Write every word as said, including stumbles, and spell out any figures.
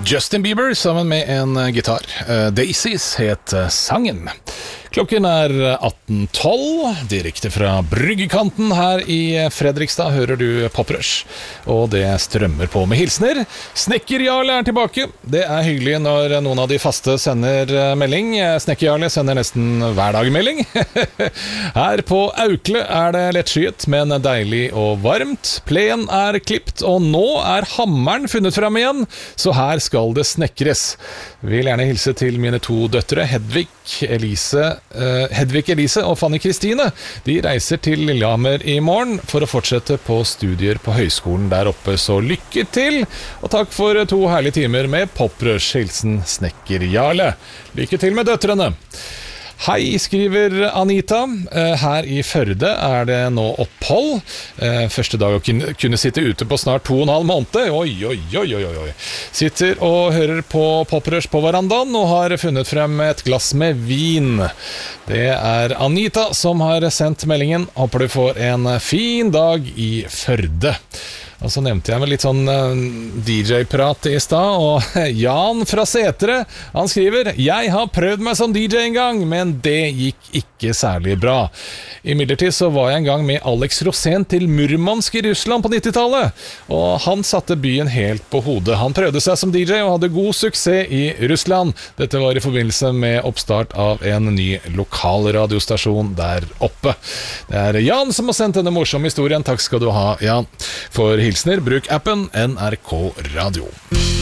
Justin Bieber sammen med en gitar. Daisies het sangen. Klokken er atten tolv, direkte fra Bryggekanten her i Fredrikstad hører du Poprush, og det strømmer på med hilsner. Snekker Jarle er tilbake. Det er hyggelig når noen av de faste sender melding. Snekker Jarle sender nesten hver dag melding. Her på Aukle er det lettskyet, men deilig og varmt. Plen er klipt, og nå er hammeren funnet frem igjen, så her skal det snekres. Vil gjerne hilse til mine to døtre, Hedvig Elise Uh, Hedvig Elise og Fanny Kristine. De reiser til Lillehammer i morgen for å fortsette på studier på høyskolen der oppe, så lykke til, og takk for to herlige timer med Poprush. Hilsen Snekker Jarle. Lykke til med døtrene. Hei, skriver Anita. Her i Førde er det nå opphold. Første dag å kunne sitte ute på snart to og en halv måned. Oi, oi, oi, oi, oi. Sitter og hører på Poprush på verandaen og har funnet frem et glass med vin. Det er Anita som har sendt meldingen. Håper du får en fin dag i Førde. Og så nevnte jeg med litt sånn D J-prat i stad, og Jan fra Setre, han skriver: Jeg har prøvd meg som D J en gang, men det gikk ikke særlig bra. Imidlertid så var jeg en gang med Alex Rosén til Murmansk i Russland på nittitallet, og han satte byen helt på hodet. Han prøvde seg som D J og hadde god suksess i Russland. Dette var i forbindelse med oppstart av en ny lokal radiostasjon der oppe. Det er Jan som har sendt denne morsomme historien. Takk skal du ha, Jan. For hilsner, bruk appen N R K Radio.